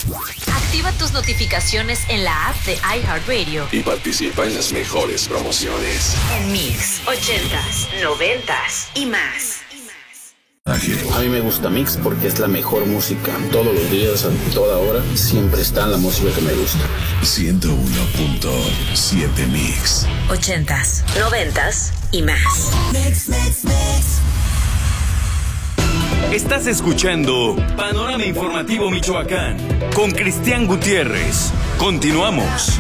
Activa tus notificaciones en la app de iHeartRadio y participa en las mejores promociones. en Mix 80s, 90s y más. A mí me gusta Mix porque es la mejor música. Todos los días, a toda hora, siempre está la música que me gusta. 101.7 Mix. 80s, 90s y más. Estás escuchando Panorama Informativo Michoacán con Cristian Gutiérrez. Continuamos.